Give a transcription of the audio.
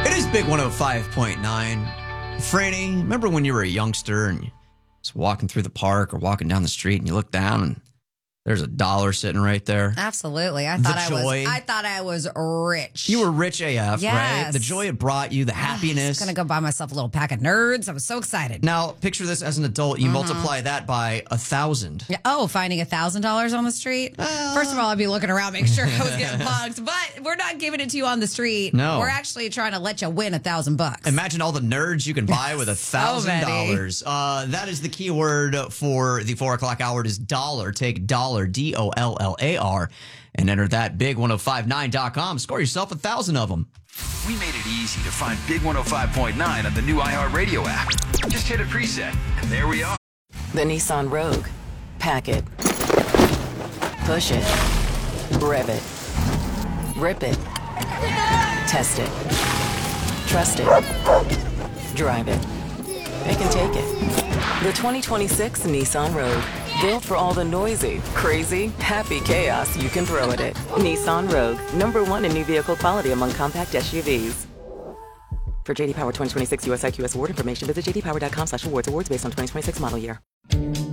It is Big 105.9. Franny, remember when you were a youngster and you was walking through the park or walking down the street and you look down and there's $1 sitting right there? Absolutely. I thought I was rich. You were rich AF, Yes. right? The joy it brought you, the happiness. I was going to go buy myself a little pack of Nerds. I was so excited. Now, picture this as an adult. You multiply that by 1,000. Yeah. Oh, finding $1,000 on the street? First of all, I'd be looking around, making sure I was getting bugs. But we're not giving it to you on the street. No. We're actually trying to let you win $1,000. Imagine all the nerds you can buy with $1,000. That is the key word for the 4 o'clock hour. It is dollar. Take dollar, DOLLAR, and enter that big1059.com. Score yourself 1,000 of them. We made it easy to find Big 105.9 on the new iHeartRadio app. Just hit a preset, and there we are. The Nissan Rogue. Pack it. Push it. Rev it. Rip it. Test it. Trust it. Drive it. It can take it. The 2026 Nissan Rogue. Built for all the noisy, crazy, happy chaos you can throw at it. Nissan Rogue. #1 in new vehicle quality among compact SUVs. For JD Power 2026 US IQS award information, visit jdpower.com/awards. Awards based on 2026 model year.